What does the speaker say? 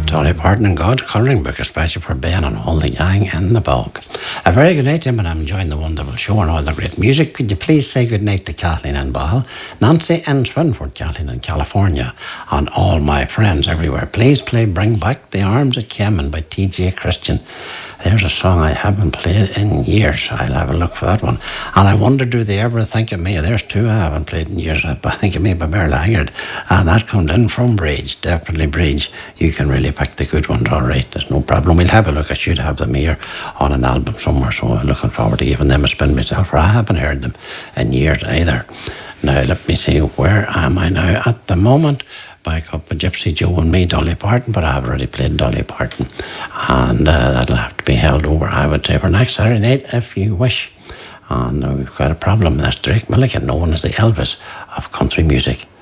Dolly Parton and God's Colouring Book, especially for Ben and all the gang in the bog. A very good night, Tim, and I'm enjoying the wonderful show and all the great music. Could you please say good night to Kathleen in Ball, Nancy in Swinford, Kathleen in California, and all my friends everywhere. Please play Bring Back the Arms of Kemen by TJ Christian. There's a song I haven't played in years. I'll have a look for that one. And I wonder, do they ever think of me? There's two I haven't played in years. Think of me by Bear Laggard. And that comes in from Bridge. Definitely Bridge. You can really pick the good ones, all right. There's no problem. We'll have a look. I should have them here on an album somewhere. So I'm looking forward to giving them a spin myself. For I haven't heard them in years either. Now, let me see. Where am I now? At the moment, back up with Gypsy Joe and me, Dolly Parton, but I've already played Dolly Parton, and that'll have to be held over, I would say, for next Saturday night, if you wish. And we've got a problem. That's Drake Milligan, known as the Elvis of country music.